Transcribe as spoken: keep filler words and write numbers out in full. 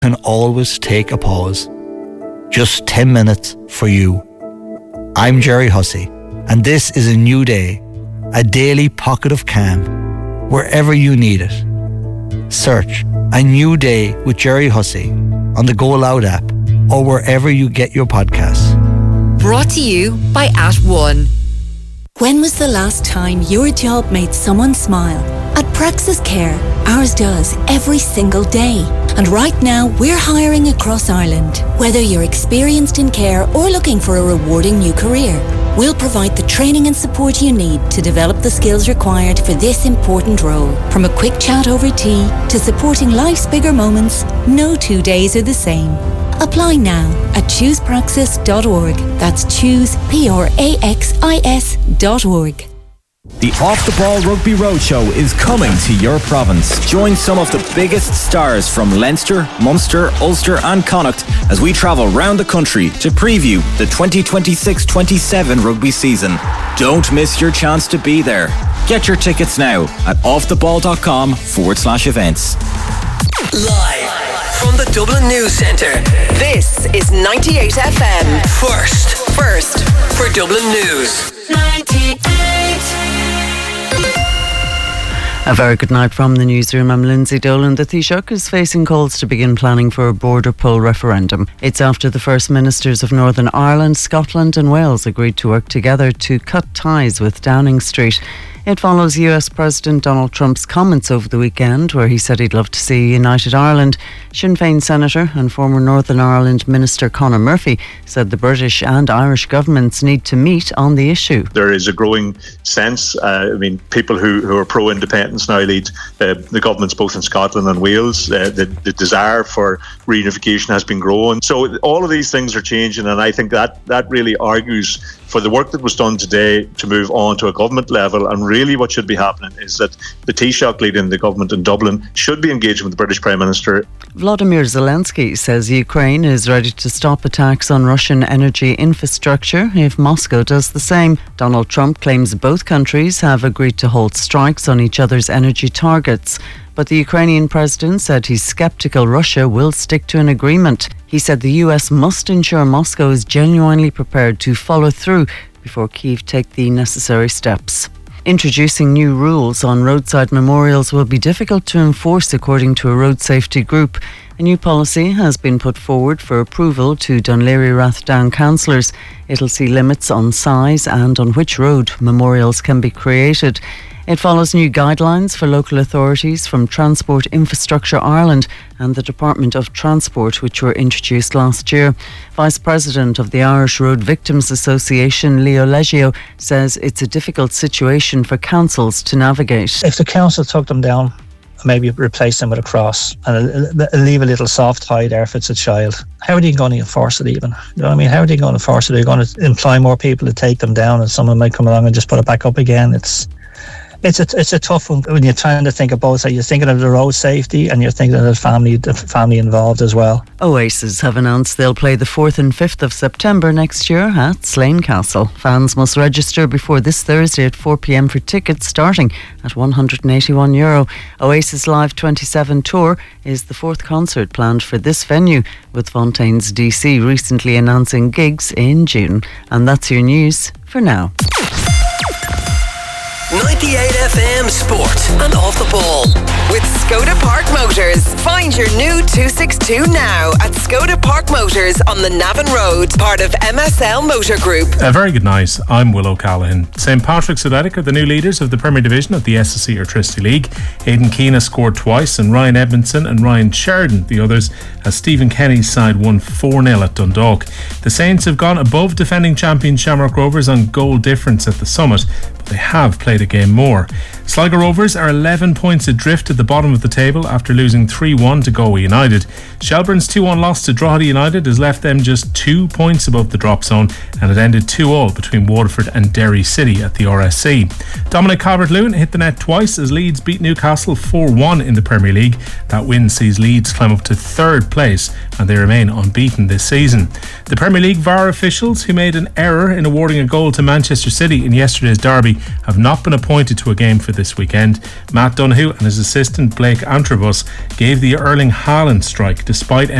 can always take a pause. Just ten minutes for you. I'm Jerry Hussey, and this is a new day, a daily pocket of calm, wherever you need it. Search A New Day with Jerry Hussey on the Go Loud app or wherever you get your podcasts. Brought to you by At One. When was the last time your job made someone smile? At Praxis Care, ours does every single day. And right now, we're hiring across Ireland. Whether you're experienced in care or looking for a rewarding new career, we'll provide the training and support you need to develop the skills required for this important role. From a quick chat over tea to supporting life's bigger moments, no two days are the same. Apply now at choose praxis dot org. That's choose, P R A X I S dot org. The Off the Ball Rugby Roadshow is coming to your province. Join some of the biggest stars from Leinster, Munster, Ulster and Connacht as we travel round the country to preview the twenty twenty-six twenty-seven rugby season. Don't miss your chance to be there. Get your tickets now at offtheball.com forward slash events. Live from the Dublin News Centre, this is ninety-eight F M. First, first for Dublin News. ninety-eight. A very good night from the newsroom. I'm Lindsay Dolan. The Taoiseach is facing calls to begin planning for a border poll referendum. It's after the First Ministers of Northern Ireland, Scotland and Wales agreed to work together to cut ties with Downing Street. It follows U S President Donald Trump's comments over the weekend where he said he'd love to see a united Ireland. Sinn Féin Senator and former Northern Ireland Minister Conor Murphy said the British and Irish governments need to meet on the issue. There is a growing sense, uh, I mean, people who, who are pro-independence now lead uh, the governments both in Scotland and Wales. Uh, the, the desire for reunification has been growing. So all of these things are changing, and I think that, that really argues for the work that was done today to move on to a government level. And really what should be happening is that the Taoiseach leading the government in Dublin should be engaging with the British Prime Minister. Vladimir Zelensky says Ukraine is ready to stop attacks on Russian energy infrastructure if Moscow does the same. Donald Trump claims both countries have agreed to halt strikes on each other's energy targets. But the Ukrainian president said he's sceptical Russia will stick to an agreement. He said the U S must ensure Moscow is genuinely prepared to follow through before Kyiv take the necessary steps. Introducing new rules on roadside memorials will be difficult to enforce, according to a road safety group. A new policy has been put forward for approval to Dún Laoghaire Rathdown councillors. It'll see limits on size and on which road memorials can be created. It follows new guidelines for local authorities from Transport Infrastructure Ireland and the Department of Transport, which were introduced last year. Vice President of the Irish Road Victims Association, Leo Leggio, says it's a difficult situation for councils to navigate. If the council took them down, maybe replace them with a cross and leave a little soft tie there if it's a child, how are they going to enforce it even? You know what I mean? How are they going to enforce it? Are they going to employ more people to take them down and someone might come along and just put it back up again? It's It's a, it's a tough one when you're trying to think of both sides. You're thinking of the road safety and you're thinking of the family, the family involved as well. Oasis have announced they'll play the fourth and fifth of September next year at Slane Castle. Fans must register before this Thursday at four p.m. for tickets starting at one hundred eighty-one euro. Oasis Live twenty-seven Tour is the fourth concert planned for this venue, with Fontaine's D C recently announcing gigs in June. And that's your news for now. ninety-eight F M Sport and Off the Ball with Skoda Park Motors. Find your new two sixty-two now at Skoda Park Motors on the Navan Road, part of M S L Motor Group. A very good night. I'm Will O'Callaghan. Saint Patrick's Athletic are the new leaders of the Premier Division of the S S E Airtricity League. Aidan Keane has scored twice and Ryan Edmondson and Ryan Sheridan the others, as Stephen Kenny's side won four nil at Dundalk. The Saints have gone above defending champion Shamrock Rovers on goal difference at the Summit, but they have played a game more. Sligo Rovers are eleven points adrift at the bottom of the table after losing three one to Galway United. Shelbourne's two one loss to Drogheda United has left them just two points above the drop zone, and it ended two all between Waterford and Derry City at the R S C. Dominic Calvert-Lewin hit the net twice as Leeds beat Newcastle four one in the Premier League. That win sees Leeds climb up to third place and they remain unbeaten this season. The Premier League V A R officials who made an error in awarding a goal to Manchester City in yesterday's derby have not been appointed to a game for this this weekend. Matt Donoghue and his assistant Blake Antrobus gave the Erling Haaland strike despite